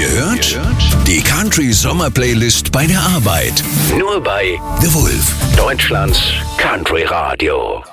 Ihr hört die Country Sommer Playlist bei der Arbeit. Nur bei The Wolf, Deutschlands Country Radio.